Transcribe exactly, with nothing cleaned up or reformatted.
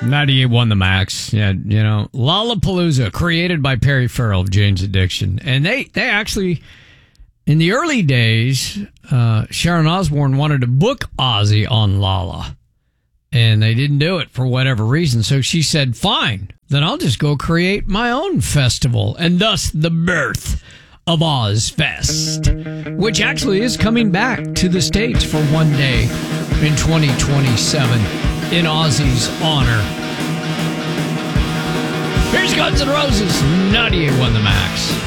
ninety-eight won the max. Yeah, you know, Lollapalooza, created by Perry Farrell of Jane's Addiction. And they, they actually, in the early days, uh, Sharon Osbourne wanted to book Ozzy on Lolla. And they didn't do it for whatever reason. So she said, fine, then I'll just go create my own festival. And thus the birth of Ozfest, which actually is coming back to the States for one day in twenty twenty-seven in Ozzy's honor. Here's Guns N' Roses, ninety-eight won the max.